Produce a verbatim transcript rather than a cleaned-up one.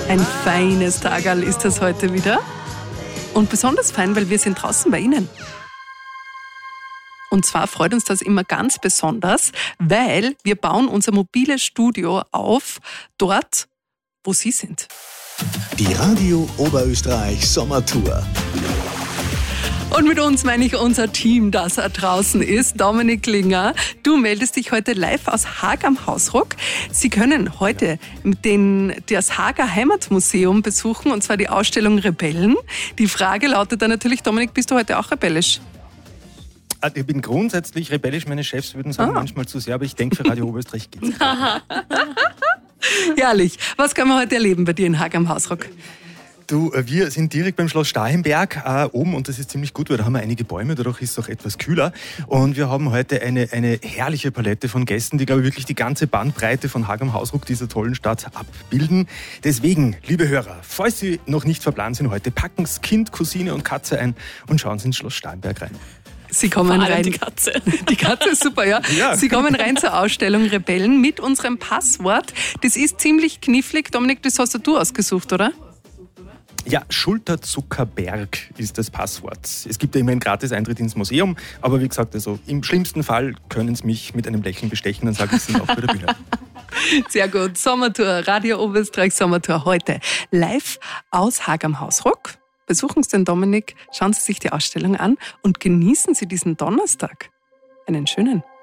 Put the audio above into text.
Ein feines Tagerl ist das heute wieder. Und besonders fein, weil wir sind draußen bei Ihnen. Und zwar freut uns das immer ganz besonders, weil wir bauen unser mobiles Studio auf, dort, wo Sie sind. Die Radio Oberösterreich Sommertour. Und mit uns meine ich unser Team, das da draußen ist. Dominik Klinger, du meldest dich heute live aus Haag am Hausruck. Sie können heute den, das Haager Heimatmuseum besuchen, und zwar die Ausstellung Rebellen. Die Frage lautet dann natürlich, Dominik, bist du heute auch rebellisch? Ich bin grundsätzlich rebellisch. Meine Chefs würden sagen, ah. manchmal zu sehr, aber ich denke, für Radio Oberösterreich geht's. Herrlich. Was können wir heute erleben bei dir in Haag am Hausruck? Du, wir sind direkt beim Schloss Starhemberg äh, oben, und das ist ziemlich gut, weil da haben wir einige Bäume, dadurch ist es auch etwas kühler. Und wir haben heute eine, eine herrliche Palette von Gästen, die, glaube ich, wirklich die ganze Bandbreite von Haag am Hausruck, dieser tollen Stadt, abbilden. Deswegen, liebe Hörer, falls Sie noch nicht verplant sind heute, packen Sie Kind, Cousine und Katze ein und schauen Sie ins Schloss Starhemberg rein. Sie kommen rein. Die Katze. Die Katze ist super, ja. ja. Sie kommen rein zur Ausstellung Rebellen mit unserem Passwort. Das ist ziemlich knifflig. Dominik, das hast du ausgesucht, oder? Ja, Schulterzuckerberg ist das Passwort. Es gibt ja immer einen Gratis-Eintritt ins Museum, aber wie gesagt, also im schlimmsten Fall können Sie mich mit einem Lächeln bestechen, dann sage ich es Ihnen auch bei der Bühne. Sehr gut. Sommertour, Radio Oberösterreich Sommertour heute live aus Haag am Hausruck. Besuchen Sie den Dominik, schauen Sie sich die Ausstellung an und genießen Sie diesen Donnerstag. Einen schönen.